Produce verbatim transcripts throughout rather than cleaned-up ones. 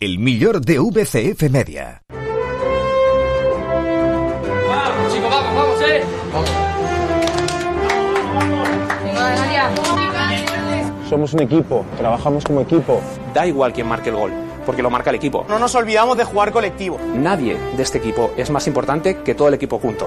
El millor de V C F Media. Vamos, chicos, vamos, vamos, eh. Vamos. Somos un equipo, trabajamos como equipo. Da igual quién marque el gol, porque lo marca el equipo. No nos olvidamos de jugar colectivo. Nadie de este equipo es más importante que todo el equipo junto.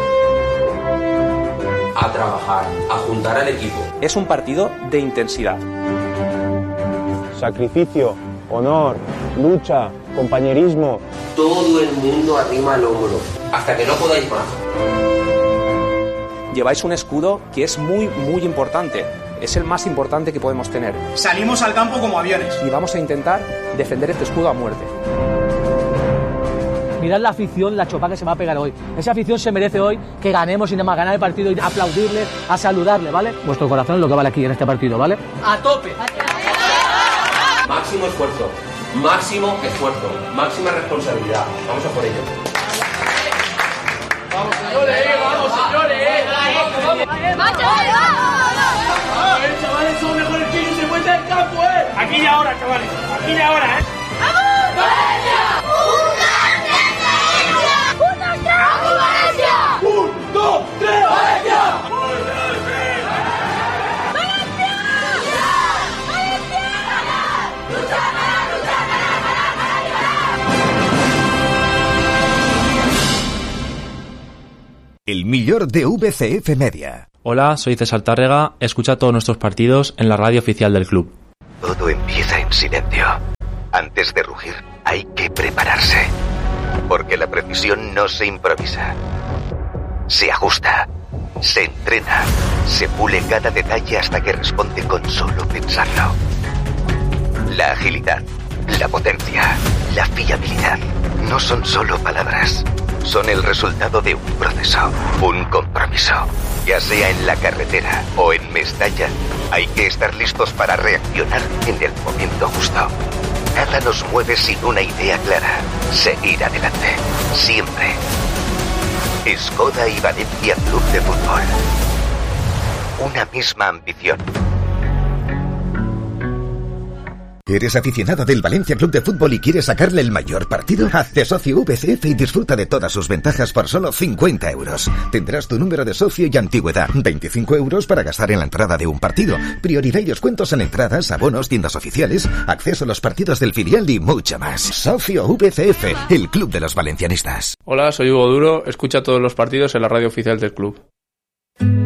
A trabajar, a juntar al equipo. Es un partido de intensidad. Sacrificio, honor, lucha, compañerismo. Todo el mundo arrima el hombro, hasta que no podáis más. Lleváis un escudo que es muy, muy importante. Es el más importante que podemos tener. Salimos al campo como aviones. Y vamos a intentar defender este escudo a muerte. Mirad la afición, la chopa que se va a pegar hoy. Esa afición se merece hoy que ganemos y nada más ganar el partido y aplaudirle, a saludarle, ¿vale? Vuestro corazón es lo que vale aquí en este partido, ¿vale? ¡A tope! Máximo esfuerzo, máximo esfuerzo, máxima responsabilidad. Vamos a por ello. Vamos, señores, vamos, señores. Vamos, vamos. Chavales, somos mejores que ellos, se muestra el campo, eh. Aquí y ahora, chavales, aquí y ahora, eh. ¡Vamos, Valencia! ¡Una, ¡Vamos, Valencia! ¡Un, dos, tres, Valencia! ¡Valencia! ¡Valencia! ¡Lucha para, lucha para, para, para! El millor de V C F Media. Hola, soy César Tárrega. Escucha todos nuestros partidos en la radio oficial del club. Todo empieza en silencio. Antes de rugir, hay que prepararse. Porque la precisión no se improvisa. Se ajusta, se entrena, se pule cada detalle hasta que responde con solo pensarlo. La agilidad, la potencia, la fiabilidad no son solo palabras. Son el resultado de un proceso, un compromiso. Ya sea en la carretera o en Mestalla, hay que estar listos para reaccionar en el momento justo. Nada nos mueve sin una idea clara. Seguir adelante. Siempre. Skoda y Valencia Club de Fútbol. Una misma ambición. ¿Eres aficionado del Valencia Club de Fútbol y quieres sacarle el mayor partido? Hazte socio V C F y disfruta de todas sus ventajas por solo cincuenta euros. Tendrás tu número de socio y antigüedad. veinticinco euros para gastar en la entrada de un partido. Prioridad y descuentos en entradas, abonos, tiendas oficiales, acceso a los partidos del filial y mucho más. Socio V C F, el club de los valencianistas. Hola, soy Hugo Duro. Escucha todos los partidos en la radio oficial del club.